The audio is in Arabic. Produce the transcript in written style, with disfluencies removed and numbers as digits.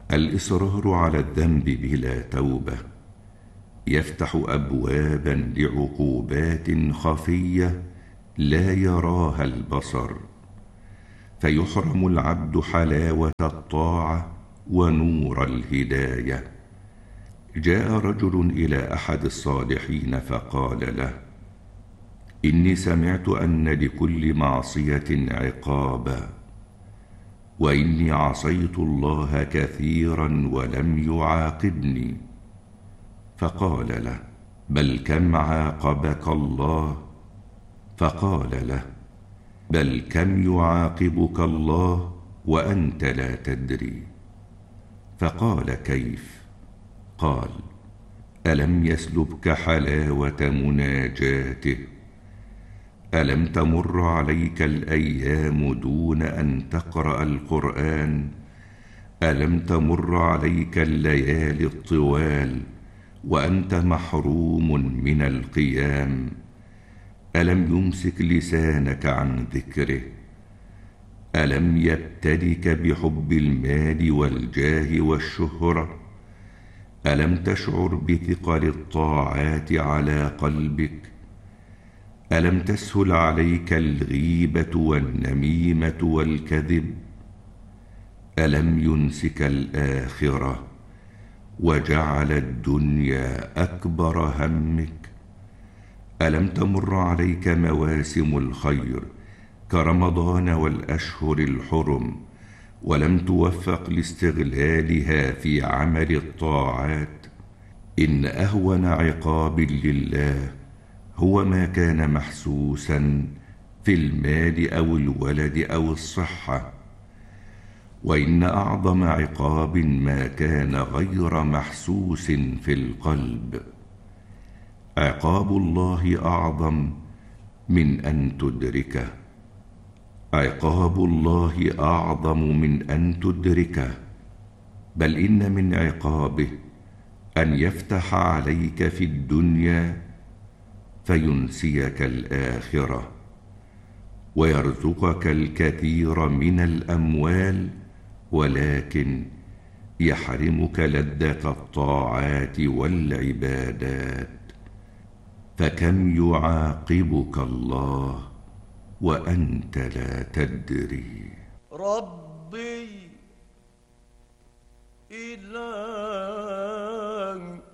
الإصرار على الذنب بلا توبة يفتح أبوابا لعقوبات خفية لا يراها البصر، فيحرم العبد حلاوة الطاعة ونور الهداية. جاء رجل إلى أحد الصالحين فقال له: إني سمعت أن لكل معصية عقابا، وإني عصيت الله كثيرا ولم يعاقبني. فقال له: بل كم عاقبك الله؟ فقال له: بل كم يعاقبك الله وأنت لا تدري. فقال: كيف؟ قال: ألم يسلبك حلاوة مناجاته؟ ألم تمر عليك الأيام دون أن تقرأ القرآن؟ ألم تمر عليك الليالي الطوال وأنت محروم من القيام؟ ألم يمسك لسانك عن ذكره؟ ألم يبتلك بحب المال والجاه والشهرة؟ ألم تشعر بثقل الطاعات على قلبك؟ ألم تسهل عليك الغيبة والنميمة والكذب؟ ألم ينسك الآخرة وجعل الدنيا أكبر همك؟ ألم تمر عليك مواسم الخير كرمضان والأشهر الحرم ولم توفق لاستغلالها في عمل الطاعات؟ إن أهون عقاب لله هو ما كان محسوسا في المال أو الولد أو الصحة، وإن أعظم عقاب ما كان غير محسوس في القلب. عقاب الله أعظم من أن تدركه، عقاب الله أعظم من أن تدركه، بل إن من عقابه أن يفتح عليك في الدنيا فينسيك الآخرة، ويرزقك الكثير من الأموال، ولكن يحرمك لذة الطاعات والعبادات. فكم يعاقبك الله وأنت لا تدري. ربي إلهي